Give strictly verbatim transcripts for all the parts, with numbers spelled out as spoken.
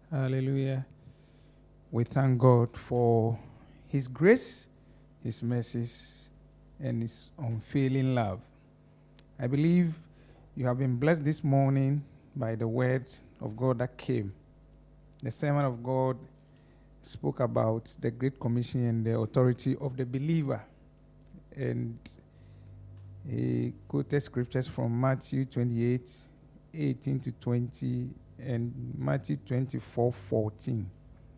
Hallelujah. We thank God for His grace, His mercies, and His unfailing love. I believe you have been blessed this morning by the word of God that came. The servant of God spoke about the Great Commission and the authority of the believer. And he quoted scriptures from Matthew twenty-eight, eighteen to twenty, and Matthew twenty-four, fourteen.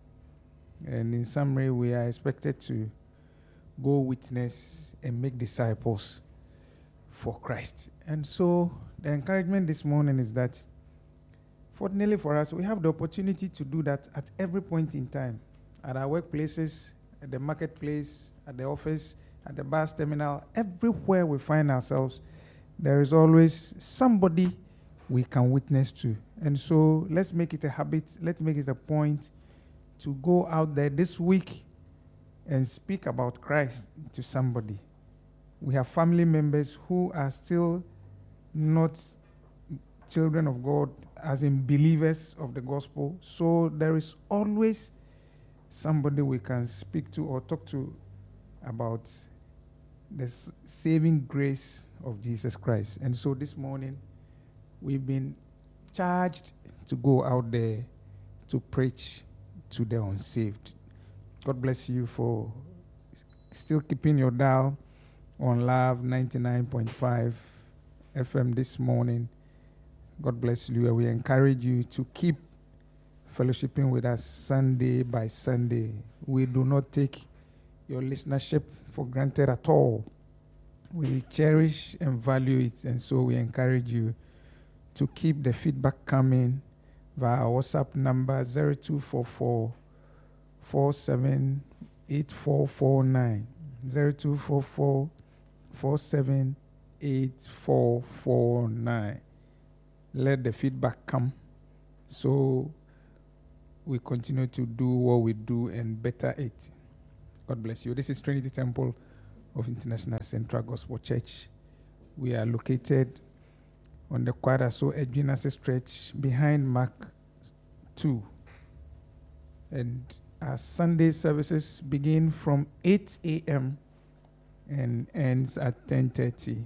And in summary, we are expected to go witness and make disciples for Christ. And so the encouragement this morning is that, fortunately for us, we have the opportunity to do that at every point in time, at our workplaces, at the marketplace, at the office, at the bus terminal, everywhere we find ourselves, there is always somebody we can witness to. And so let's make it a habit, let's make it a point to go out there this week and speak about Christ to somebody. We have family members who are still not children of God, as in believers of the gospel. So there is always somebody we can speak to or talk to about the saving grace of Jesus Christ. And so this morning, we've been charged to go out there to preach to the unsaved. God bless you for still keeping your dial on Love ninety-nine point five F M this morning. God bless you. We encourage you to keep fellowshipping with us Sunday by Sunday. We do not take your listenership for granted at all. We cherish and value it, and so we encourage you to keep the feedback coming via our WhatsApp number zero two four four, four seven eight four four nine. zero two four four, four seven eight four four nine. Let the feedback come so we continue to do what we do and better it. God bless you. This is Trinity Temple of International Central Gospel Church. We are located on the Kwadaso Edwinase stretch behind Mark two. And our Sunday services begin from eight a.m. and ends at ten thirty.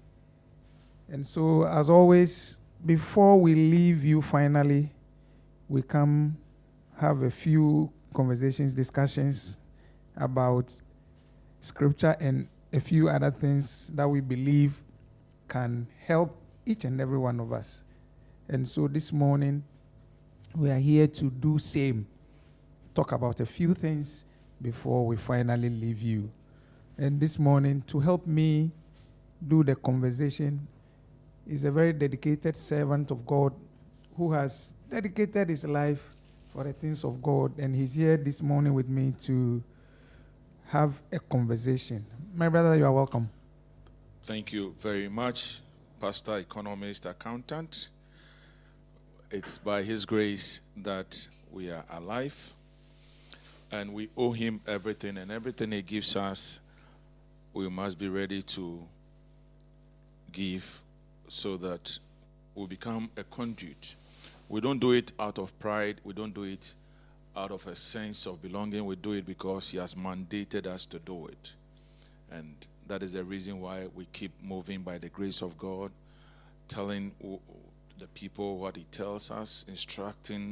And so, as always, before we leave you finally, we come have a few conversations, discussions about scripture and a few other things that we believe can help each and every one of us. And so this morning, we are here to do same. Talk about a few things before we finally leave you. And this morning, to help me do the conversation, is a very dedicated servant of God who has dedicated his life for the things of God. And he's here this morning with me to have a conversation. My brother, you are welcome. Thank you very much, Pastor, Economist, Accountant. It's by His grace that we are alive, and we owe Him everything, and everything He gives us, we must be ready to give so that we become a conduit. We don't do it out of pride. We don't do it out of a sense of belonging. We do it because He has mandated us to do it. And that is the reason why we keep moving by the grace of God, telling the people what He tells us, instructing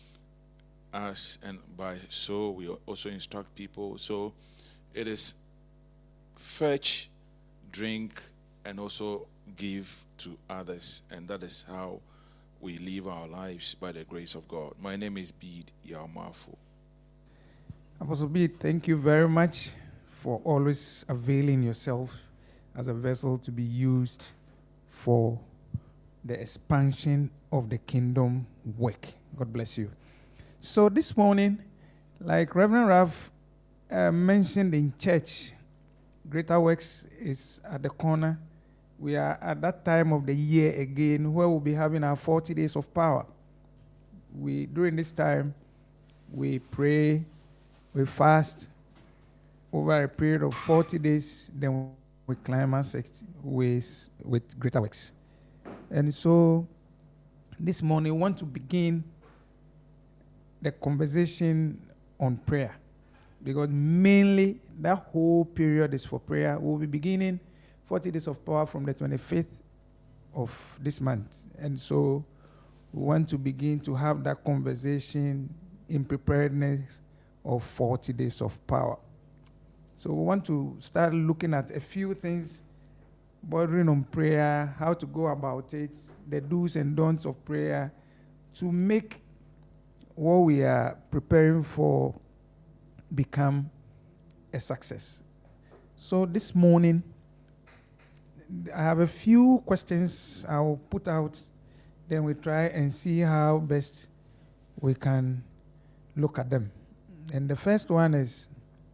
us, and by so we also instruct people. So it is fetch, drink, and also give to others. And that is how we live our lives by the grace of God. My name is Bede Yaumafu. Apostle Bede, thank you very much for always availing yourself as a vessel to be used for the expansion of the kingdom work. God bless you. So this morning, like Reverend Rav uh, mentioned in church, Greater Works is at the corner. We are at that time of the year again where we'll be having our forty days of power. We during this time, we pray, we fast over a period of forty days, then we climax with, with Greater Works. And so this morning, we want to begin the conversation on prayer, because mainly that whole period is for prayer. We'll be beginning forty days of power from the twenty-fifth of this month. And so we want to begin to have that conversation in preparedness of forty days of power. So we want to start looking at a few things bordering on prayer, how to go about it, the do's and don'ts of prayer, to make what we are preparing for become a success. So this morning, I have a few questions I'll put out, then we try and see how best we can look at them. And the first one is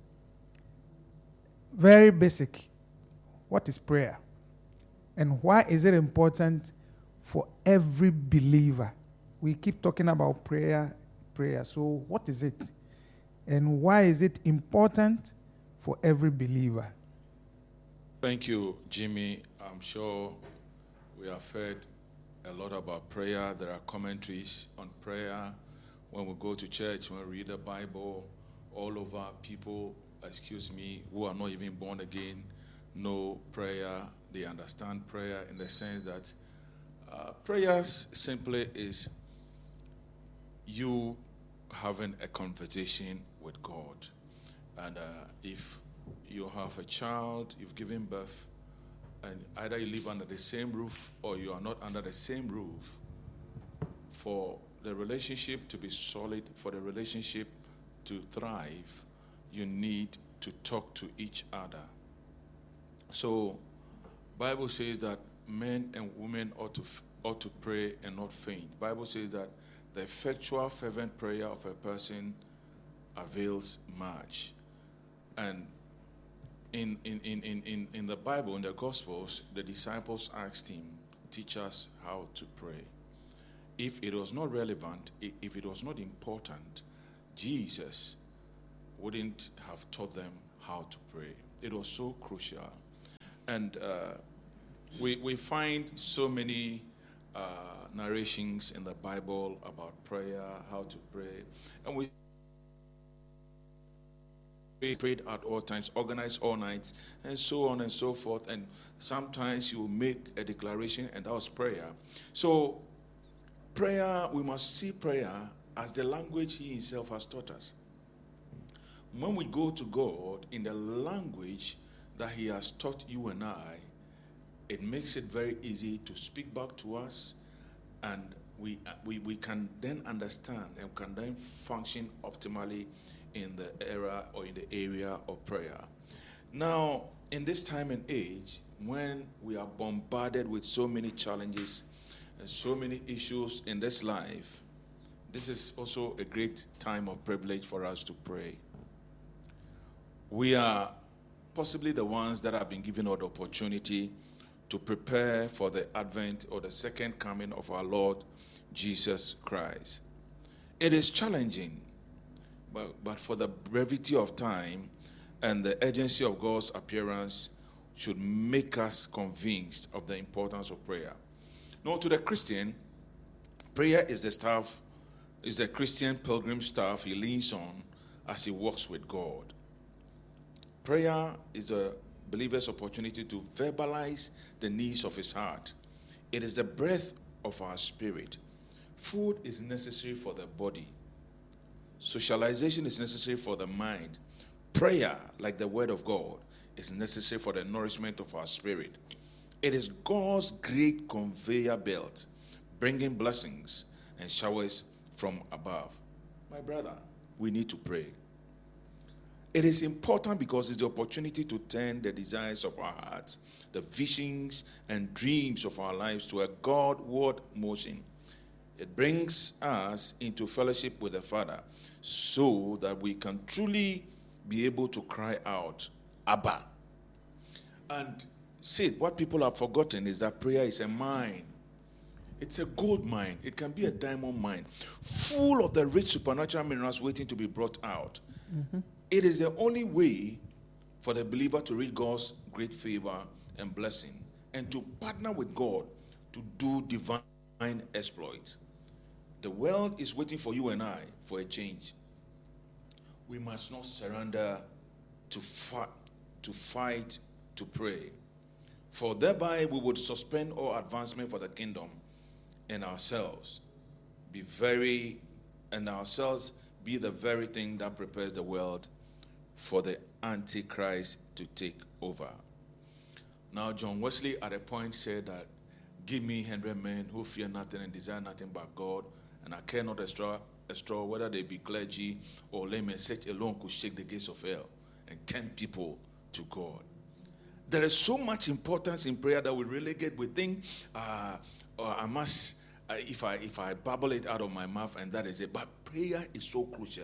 very basic. What is prayer? And why is it important for every believer? We keep talking about prayer, prayer. So what is it? And why is it important for every believer? Thank you, Jimmy. I'm sure we have heard a lot about prayer. There are commentaries on prayer. When we go to church, when we read the Bible, all over people, excuse me, who are not even born again, know prayer. They understand prayer in the sense that uh, prayer simply is you having a conversation with God. And uh, if you have a child, you've given birth, and either you live under the same roof or you are not under the same roof, for the relationship to be solid, for the relationship to thrive, you need to talk to each other. So Bible says that men and women ought to ought to pray and not faint. Bible says that the effectual fervent prayer of a person avails much. And in in, in, in, in in the Bible, in the Gospels, the disciples asked him, teach us how to pray. If it was not relevant, if it was not important, Jesus wouldn't have taught them how to pray. It was so crucial. And uh, we we find so many uh, narrations in the Bible about prayer, how to pray. And we We prayed at all times, organized all nights, and so on and so forth. And sometimes you make a declaration, and that was prayer. So, prayer, we must see prayer as the language He Himself has taught us. When we go to God in the language that He has taught you and I, it makes it very easy to speak back to us, and we we, we can then understand and can then function optimally in the era or in the area of prayer. Now, in this time and age, when we are bombarded with so many challenges and so many issues in this life, this is also a great time of privilege for us to pray. We are possibly the ones that have been given the opportunity to prepare for the advent or the second coming of our Lord Jesus Christ. It is challenging. But, but for the brevity of time and the urgency of God's appearance should make us convinced of the importance of prayer. Now, to the Christian, prayer is the staff, is the Christian pilgrim staff he leans on as he walks with God. Prayer is a believer's opportunity to verbalize the needs of his heart. It is the breath of our spirit. Food is necessary for the body. Socialization is necessary for the mind. Prayer, like the word of God, is necessary for the nourishment of our spirit. It is God's great conveyor belt, bringing blessings and showers from above. My brother, we need to pray. It is important because it's the opportunity to turn the desires of our hearts, the visions and dreams of our lives to a Godward motion. It brings us into fellowship with the Father so that we can truly be able to cry out, Abba. And see, what people have forgotten is that prayer is a mine. It's a gold mine. It can be a diamond mine, full of the rich supernatural minerals waiting to be brought out. Mm-hmm. It is the only way for the believer to reach God's great favor and blessing and to partner with God to do divine exploits. The world is waiting for you and I for a change. We must not surrender to fight, to fight, to pray. For thereby we would suspend all advancement for the kingdom and ourselves. Be very, and ourselves be the very thing that prepares the world for the Antichrist to take over. Now John Wesley at a point said that, give me hundred men who fear nothing and desire nothing but God, and I care not a straw, a straw whether they be clergy or laymen, such alone could shake the gates of hell and turn people to God. There is so much importance in prayer that we relegate. We think, uh, uh, I must, uh, if I if I babble it out of my mouth and that is it. But prayer is so crucial.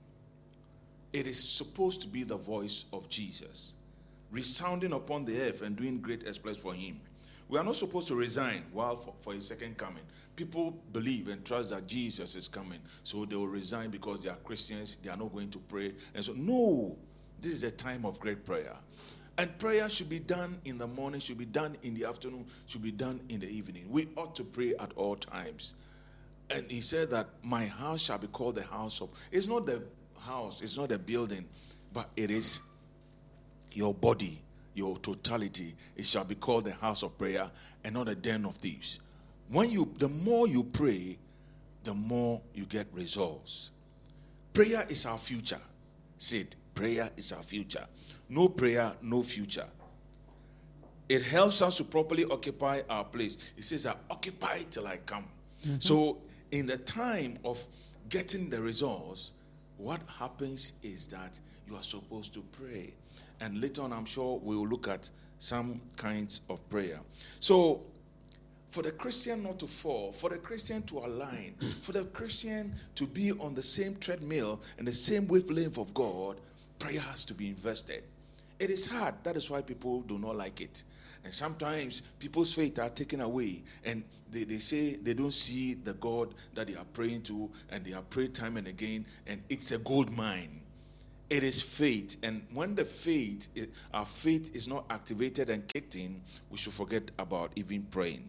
It is supposed to be the voice of Jesus, resounding upon the earth and doing great exploits for him. We are not supposed to resign while for, for his second coming. People believe and trust that Jesus is coming, so they will resign because they are Christians, they are not going to pray. And so, no, this is a time of great prayer. And prayer should be done in the morning, should be done in the afternoon, should be done in the evening. We ought to pray at all times. And he said that my house shall be called the house of... It's not the house, it's not a building, but it is your body, your totality. It shall be called the house of prayer and not a den of thieves. When you, the more you pray, the more you get results. Prayer is our future. Sid, prayer is our future. No prayer, no future. It helps us to properly occupy our place. It says, I occupy till I come. Mm-hmm. So in the time of getting the results, what happens is that you are supposed to pray. And later on, I'm sure we will look at some kinds of prayer. So, for the Christian not to fall, for the Christian to align, for the Christian to be on the same treadmill and the same wavelength of God, prayer has to be invested. It is hard. That is why people do not like it. And sometimes people's faith are taken away and they, they say they don't see the God that they are praying to, and they have prayed time and again, and it's a gold mine. It is faith, and when the faith, our faith is not activated and kicked in, we should forget about even praying.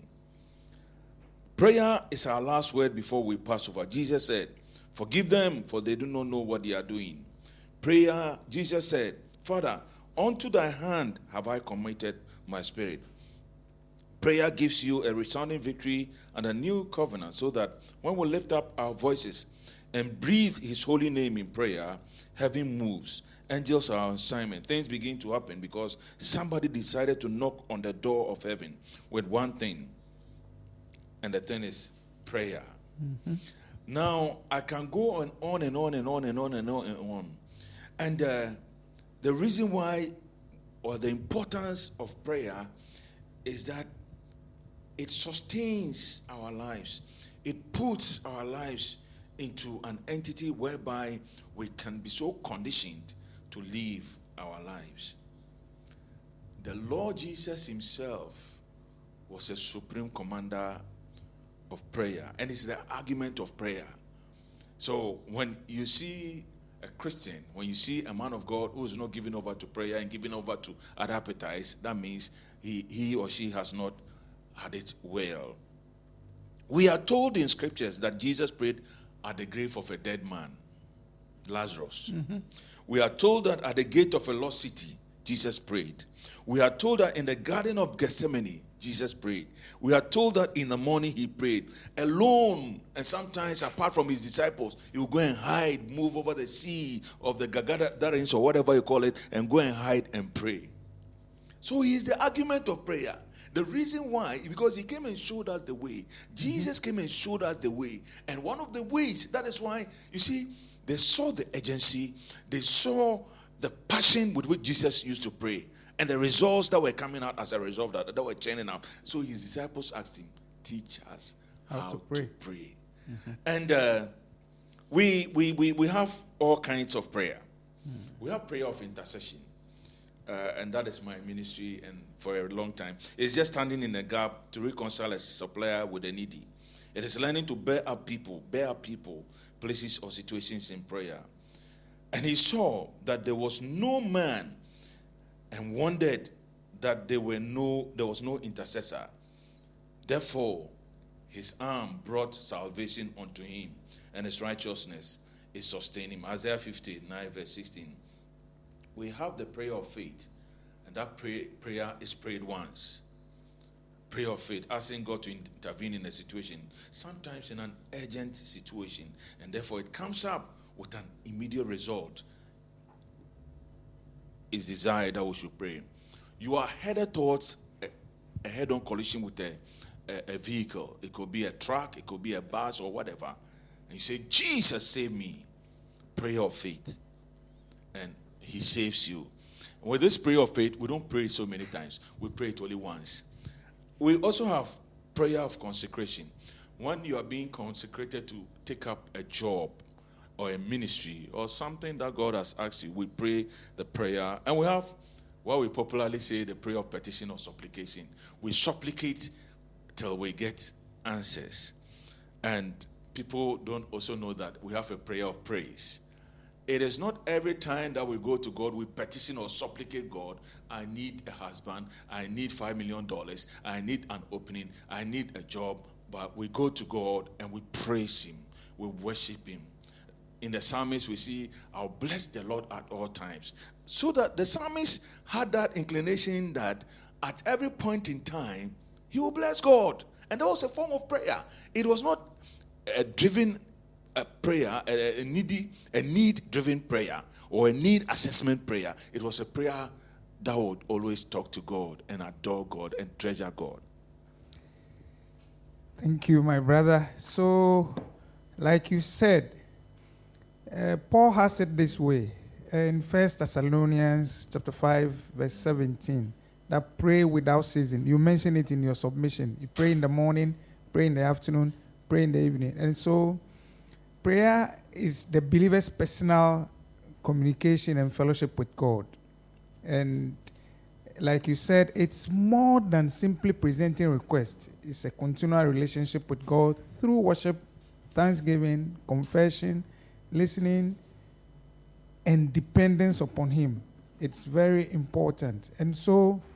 Prayer is our last word before we pass over. Jesus said, forgive them, for they do not know what they are doing. Prayer, Jesus said, Father, unto thy hand have I committed my spirit. Prayer gives you a resounding victory and a new covenant, so that when we lift up our voices and breathe his holy name in prayer, heaven moves. Angels are on assignment. Things begin to happen because somebody decided to knock on the door of heaven with one thing. And the thing is prayer. Mm-hmm. Now, I can go on, on and on and on and on and on and on. And uh, the reason why, or the importance of prayer, is that it sustains our lives. It puts our lives into an entity whereby we can be so conditioned to live our lives. The Lord Jesus himself was a supreme commander of prayer, and it's the argument of prayer. So when you see a Christian, when you see a man of God who is not giving over to prayer and giving over to other appetites, that means he, he or she has not had it well. We are told in scriptures that Jesus prayed at the grave of a dead man, Lazarus. Mm-hmm. We are told that at the gate of a lost city, Jesus prayed. We are told that in the Garden of Gethsemane, Jesus prayed. We are told that in the morning he prayed alone, and sometimes apart from his disciples, he would go and hide, move over the sea of the Gadarenes or whatever you call it, and go and hide and pray. So he is the argument of prayer. The reason why, because he came and showed us the way. Jesus came and showed us the way. And one of the ways, that is why, you see, they saw the urgency, they saw the passion with which Jesus used to pray, and the results that were coming out as a result of that, that were churning out. So his disciples asked him, teach us how, how to pray. To pray. Mm-hmm. And uh, we, we, we, we have all kinds of prayer. Mm. We have prayer of intercession. Uh, and that is my ministry, and for a long time. It's just standing in the gap to reconcile a supplier with the needy. It is learning to bear up people, bear up people, places or situations in prayer. And he saw that there was no man, and wondered that there were no, there was no intercessor. Therefore, His arm brought salvation unto him, and his righteousness is sustaining him. Isaiah fifty-nine, verse sixteen. We have the prayer of faith, and that pray, prayer is prayed once. Prayer of faith, asking God to intervene in a situation, sometimes in an urgent situation, and therefore it comes up with an immediate result. It's desired that we should pray. You are headed towards a, a head-on collision with a, a, a vehicle. It could be a truck, it could be a bus or whatever. And you say, Jesus, save me. Prayer of faith. And he saves you. And with this prayer of faith, we don't pray it so many times. We pray it only once. We also have prayer of consecration. When you are being consecrated to take up a job or a ministry or something that God has asked you, we pray the prayer. And we have what we popularly say the prayer of petition or supplication. We supplicate till we get answers. And people don't also know that we have a prayer of praise. It is not every time that we go to God, we petition or supplicate God, I need a husband, I need five million dollars, I need an opening, I need a job. But we go to God and we praise him, we worship him. In the psalmist, we see, I'll bless the Lord at all times. So that the psalmist had that inclination that at every point in time, he will bless God. And that was a form of prayer. It was not a driven a prayer, a, a needy, a need-driven prayer or a need assessment prayer. It was a prayer that would always talk to God and adore God and treasure God. Thank you, my brother. So, like you said, uh, Paul has it this way in First Thessalonians chapter five, verse seventeen, that pray without ceasing. You mentioned it in your submission. You pray in the morning, pray in the afternoon, pray in the evening. And so, prayer is the believer's personal communication and fellowship with God. And like you said, it's more than simply presenting requests. It's a continual relationship with God through worship, thanksgiving, confession, listening, and dependence upon him. It's very important. And so